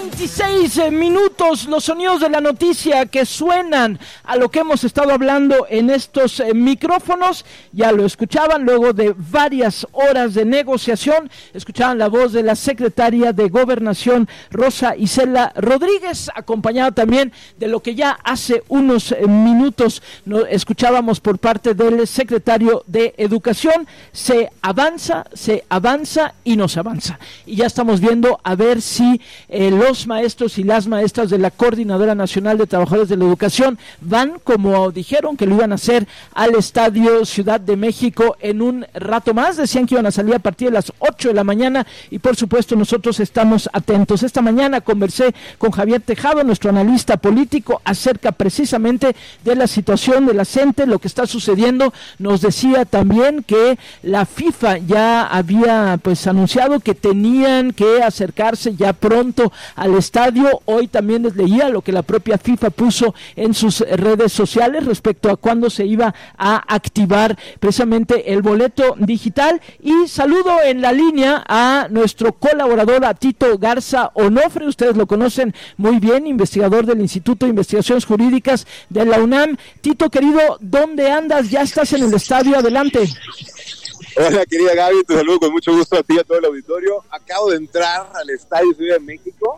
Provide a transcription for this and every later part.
26 minutos, los sonidos de la noticia que suenan a lo que hemos estado hablando en estos micrófonos. Ya lo escuchaban, luego de varias horas de negociación, escuchaban la voz de la secretaria de Gobernación, Rosa Isela Rodríguez, acompañada también de lo que ya hace unos minutos escuchábamos por parte del secretario de Educación. Se avanza y no se avanza. Y ya estamos viendo a ver si los maestros y las maestras de la Coordinadora Nacional de Trabajadores de la Educación van, como dijeron que lo iban a hacer, al Estadio Ciudad de México en un rato más. Decían que iban a salir a partir de las 8 de la mañana y por supuesto nosotros estamos atentos. Esta mañana conversé con Javier Tejado, nuestro analista político, acerca precisamente de la situación de la CENTE, lo que está sucediendo. Nos decía también que la FIFA ya había anunciado que tenían que acercarse ya pronto al estadio. Hoy también les leía lo que la propia FIFA puso en sus redes sociales respecto a cuándo se iba a activar precisamente el boleto digital. Y saludo en la línea a nuestro colaborador, a Tito Garza Onofre. Ustedes lo conocen muy bien, investigador del Instituto de Investigaciones Jurídicas de la UNAM. Tito, querido, ¿dónde andas? Ya estás en el estadio, adelante. Hola, querida Gaby, te saludo con mucho gusto a ti y a todo el auditorio. Acabo de entrar al Estadio Ciudad de México.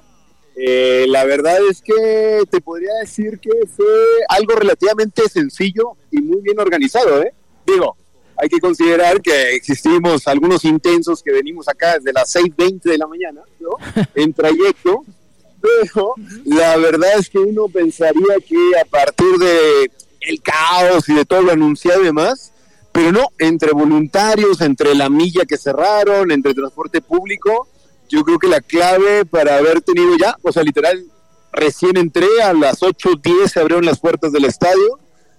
La verdad es que te podría decir que fue algo relativamente sencillo y muy bien organizado, ¿eh? Digo, hay que considerar que existimos algunos intensos que venimos acá desde las 6:20 de la mañana, ¿no? En trayecto, pero la verdad es que uno pensaría que a partir de el caos y de todo lo anunciado y demás, pero no, entre voluntarios, entre la milla que cerraron, entre transporte público, yo creo que la clave para haber tenido ya, o sea, literal, recién entré, a las 8:10 se abrieron las puertas del estadio,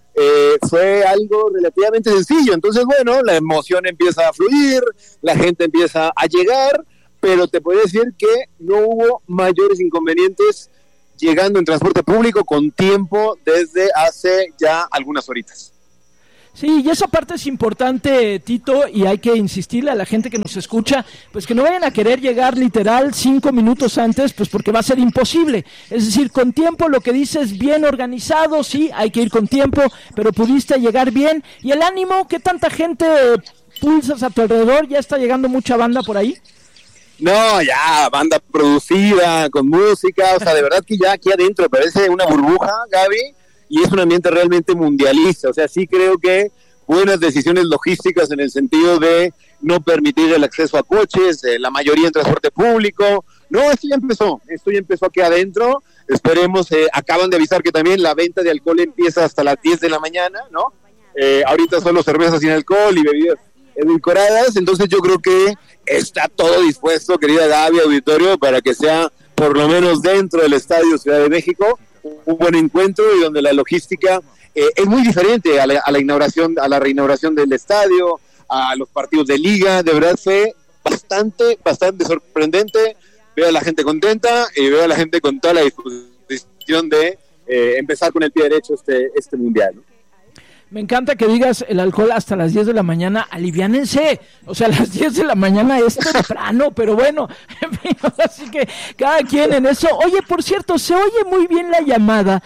fue algo relativamente sencillo. Entonces, bueno, la emoción empieza a fluir, la gente empieza a llegar, pero te puedo decir que no hubo mayores inconvenientes llegando en transporte público con tiempo desde hace ya algunas horitas. Sí, y esa parte es importante, Tito, y hay que insistirle a la gente que nos escucha, pues que no vayan a querer llegar literal 5 minutos antes, pues porque va a ser imposible. Es decir, con tiempo, lo que dices, bien organizado, sí, hay que ir con tiempo, pero pudiste llegar bien. ¿Y el ánimo? ¿Qué tanta gente pulsas a tu alrededor? ¿Ya está llegando mucha banda por ahí? No, ya, banda producida, con música, o sea, de verdad que ya aquí adentro parece una burbuja, Gaby, y es un ambiente realmente mundialista. O sea, sí creo que buenas decisiones logísticas en el sentido de no permitir el acceso a coches, la mayoría en transporte público. No, esto ya empezó aquí adentro. Esperemos, acaban de avisar que también la venta de alcohol empieza hasta las 10 de la mañana, ¿no? Ahorita solo cervezas sin alcohol y bebidas edulcoradas. Entonces yo creo que está todo dispuesto, querida Gaby, auditorio, para que sea por lo menos dentro del Estadio Ciudad de México un buen encuentro, y donde la logística es muy diferente a la inauguración, a la reinauguración del estadio, a los partidos de liga. De verdad fue bastante sorprendente. Veo a la gente contenta y veo a la gente con toda la disposición de empezar con el pie derecho este mundial, ¿no? Me encanta que digas el alcohol hasta las 10 de la mañana, aliviánense, o sea, a las 10 de la mañana es temprano, pero bueno, en fin, así que cada quien en eso. Oye, por cierto, se oye muy bien la llamada,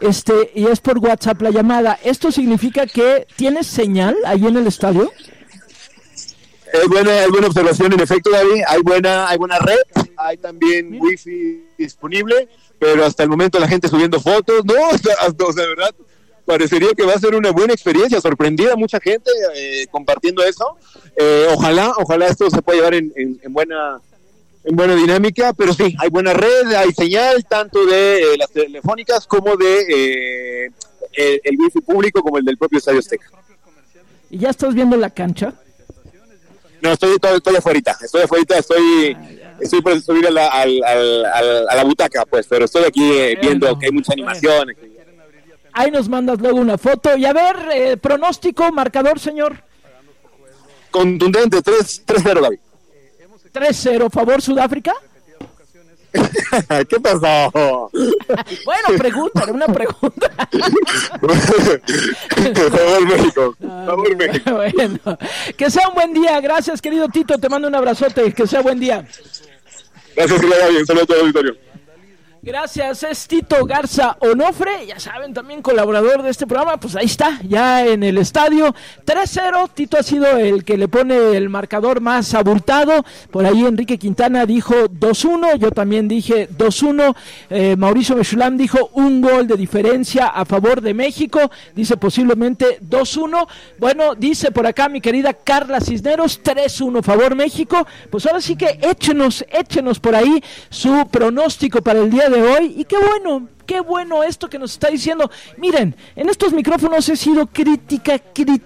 y es por WhatsApp la llamada. ¿Esto significa que tienes señal ahí en el estadio? Es buena observación, en efecto, David, hay buena red, hay también wifi disponible, pero hasta el momento la gente subiendo fotos, no, o sea, de verdad, parecería que va a ser una buena experiencia, sorprendida mucha gente compartiendo eso. Ojalá esto se pueda llevar en buena dinámica, pero sí, hay buena red, hay señal, tanto de las telefónicas como de el wifi público, como el del propio Estadio Azteca. ¿Y ya estás viendo la cancha? No, estoy afuera, estoy por subir a la butaca, pues, pero estoy aquí viendo que hay mucha animación. Ahí nos mandas luego una foto. Y a ver, pronóstico, marcador, señor. Contundente, 3-0, David. 3-0, favor Sudáfrica. ¿Qué pasó? Bueno, una pregunta. Favor México. Favor México. Bueno, que sea un buen día. Gracias, querido Tito. Te mando un abrazote. Que sea buen día. Gracias, Gaby. Un saludo a todo el auditorio. Gracias, es Tito Garza Onofre, ya saben, también colaborador de este programa, pues ahí está, ya en el estadio, 3-0, Tito ha sido el que le pone el marcador más abultado, por ahí Enrique Quintana dijo 2-1, yo también dije 2-1, Mauricio Mechulam dijo un gol de diferencia a favor de México, dice posiblemente 2-1, bueno, dice por acá mi querida Carla Cisneros, 3-1 favor México, pues ahora sí que échenos por ahí su pronóstico para el día de hoy, y qué bueno esto que nos está diciendo. Miren, en estos micrófonos he sido crítica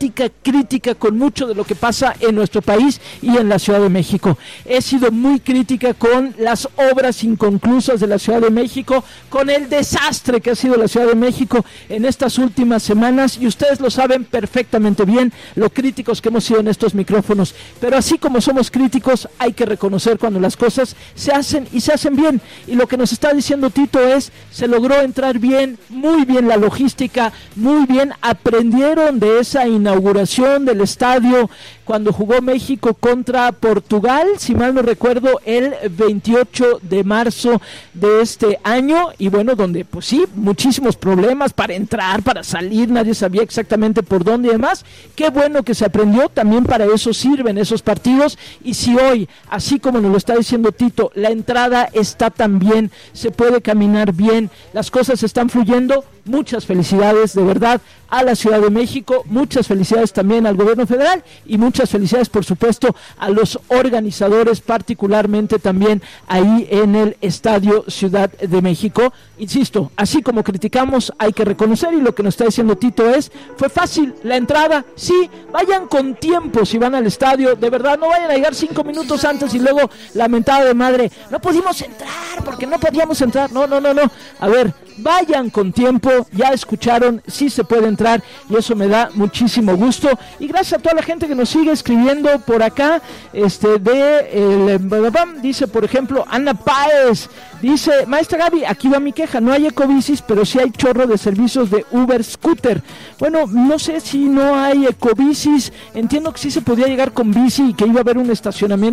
con mucho de lo que pasa en nuestro país y en la Ciudad de México. He sido muy crítica con las obras inconclusas de la Ciudad de México, con el desastre que ha sido la Ciudad de México en estas últimas semanas, y ustedes lo saben perfectamente bien, lo críticos que hemos sido en estos micrófonos. Pero así como somos críticos, hay que reconocer cuando las cosas se hacen y se hacen bien, y lo que nos está diciendo Tito es, se logró entrar bien, muy bien la logística, muy bien, aprendieron de esa inauguración del estadio cuando jugó México contra Portugal, si mal no recuerdo, el 28 de marzo de este año, y bueno, donde pues sí, muchísimos problemas para entrar, para salir, nadie sabía exactamente por dónde y demás. Qué bueno que se aprendió, también para eso sirven esos partidos, y si hoy, así como nos lo está diciendo Tito, la entrada está tan bien, se puede caminar bien, las cosas están fluyendo, muchas felicidades de verdad a la Ciudad de México, muchas felicidades también al gobierno federal, y muchas felicidades por supuesto a los organizadores, particularmente también ahí en el Estadio Ciudad de México. Insisto, así como criticamos, hay que reconocer, y lo que nos está diciendo Tito es, fue fácil la entrada, sí, vayan con tiempo si van al estadio, de verdad, no vayan a llegar 5 minutos antes y luego lamentada de madre, no pudimos entrar porque no podíamos entrar, no, a ver, vayan con tiempo, ya escucharon, sí se puede entrar, y eso me da muchísimo gusto, y gracias a toda la gente que nos sigue escribiendo por acá, dice por ejemplo Ana Páez, dice, maestra Gaby, aquí va mi queja, no hay ecobicis, pero sí hay chorro de servicios de Uber Scooter. Bueno, no sé si no hay ecobicis, entiendo que sí se podía llegar con bici y que iba a haber un estacionamiento